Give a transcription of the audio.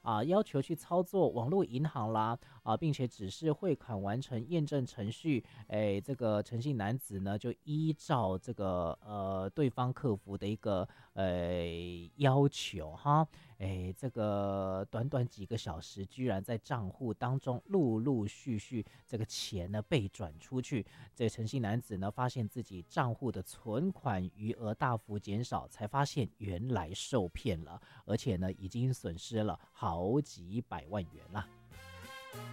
要求去操作网络银行啦并且指示汇款完成验证程序，这个陈姓男子呢就依照这个对方客服的一个要求哈，这个短短几个小时，居然在账户当中陆陆续续这个钱呢被转出去。这个陈姓男子呢发现自己账户的存款余额大幅减少，才发现原来受骗了，而且呢已经损失了好几百万元了。